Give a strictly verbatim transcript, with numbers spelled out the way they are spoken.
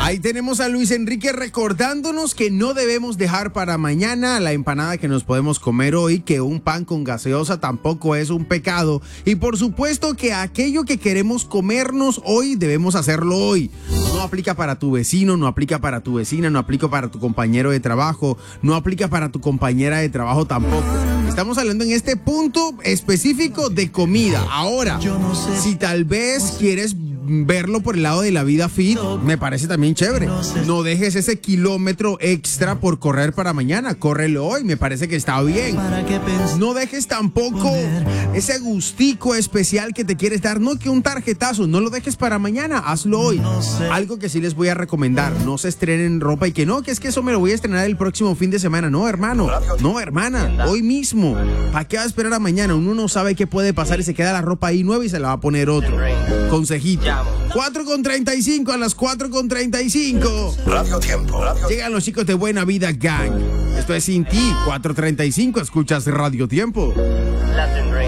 Ahí tenemos a Luis Enrique recordándonos que no debemos dejar para mañana la empanada que nos podemos comer hoy, que un pan con gaseosa tampoco es un pecado. Y por supuesto que aquello que queremos comernos hoy debemos hacerlo hoy. No aplica para tu vecino, no aplica para tu vecina, no aplica para tu compañero de trabajo, no aplica para tu compañera de trabajo tampoco. Estamos hablando en este punto específico de comida. Ahora, si tal vez quieres verlo por el lado de la vida fit, me parece también chévere. No dejes ese kilómetro extra por correr para mañana, córrelo hoy, me parece que está bien. No dejes tampoco ese gustico especial que te quieres dar, no que un tarjetazo, no lo dejes para mañana, hazlo hoy. Algo que sí les voy a recomendar, no se estrenen ropa y que no, que es que eso me lo voy a estrenar el próximo fin de semana. No, hermano, no, hermana, hoy mismo. ¿Para qué va a esperar a mañana? Uno no sabe qué puede pasar y se queda la ropa ahí nueva y se la va a poner otro. Consejito. cuatro con treinta y cinco, a las cuatro con treinta y cinco. Radio Tiempo. Llegan los chicos de Buena Vida Gang. Esto es Sin Ti, cuatro treinta y cinco, escuchas Radio Tiempo.